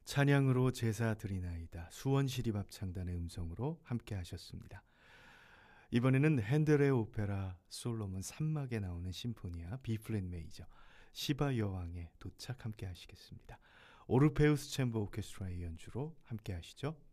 찬양으로 제사 드리나이다. 수원시립합창단의 음성으로 함께 하셨습니다. 이번에는 핸델의 오페라 솔로몬 3막에 나오는 심포니아 B플랫 메이저 시바 여왕의 도착 함께 하시겠습니다. 오르페우스 챔버 오케스트라의 연주로 함께 하시죠.